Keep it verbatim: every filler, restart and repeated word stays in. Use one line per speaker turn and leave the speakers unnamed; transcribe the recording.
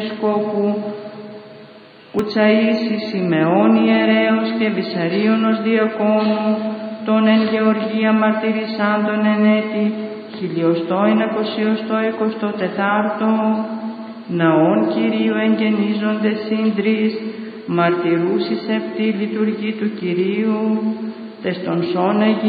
Σκόπου, Κουτσαΐσι Σιμεών ιερέως και Βυσαρίωνος Διακόνου, τον εν Γεωργία μαρτυρησάντων εν έτη, χιλιοστό ενακοσιοστό εικοστό τετάρτο, ναών Κυρίου εγγενίζονται σύντρις, μαρτυρούσις επτή λειτουργή του Κυρίου, τες των σώνα